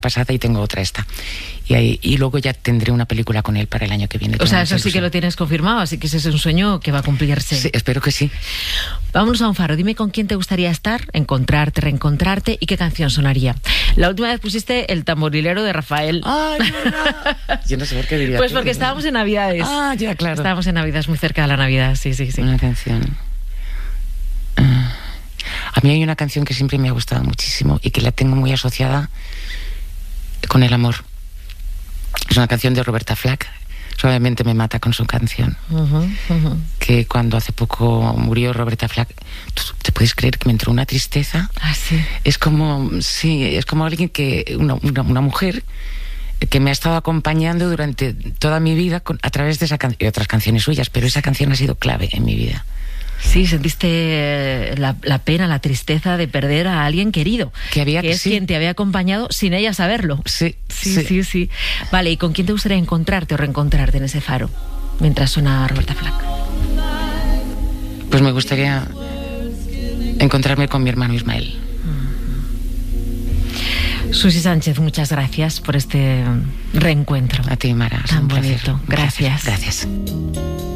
pasada y tengo otra esta. Y luego ya tendré una película con él para el año que viene. O sea, eso sí que lo tienes confirmado, así que ese es un sueño que va a cumplirse. Sí, espero que sí. Vámonos a un faro. Dime con quién te gustaría estar, encontrarte, reencontrarte y qué canción sonaría. La última vez pusiste El tamborilero de Rafael. ¡Ay, verdad! Yo no sé por qué diría. Pues porque estábamos en Navidades. Ah, ya, claro. Estábamos en Navidades, muy cerca de la Navidad, sí. Una canción. A mí hay una canción que siempre me ha gustado muchísimo y que la tengo muy asociada con el amor. Es una canción de Roberta Flack. Suavemente me mata con su canción. Que cuando hace poco murió Roberta Flack, ¿te puedes creer que me entró una tristeza? Ah, sí. Es como alguien que, una mujer que me ha estado acompañando durante toda mi vida a través de esa canción y otras canciones suyas, pero esa canción ha sido clave en mi vida. Sí, sentiste la pena, la tristeza de perder a alguien querido, que es quien te había acompañado sin ella saberlo. Sí. Vale, ¿y con quién te gustaría encontrarte o reencontrarte en ese faro mientras suena Roberta Flack? Pues me gustaría encontrarme con mi hermano Ismael. Susi Sánchez, muchas gracias por este reencuentro. A ti, Mara. Tan bonito. Gracias. Gracias.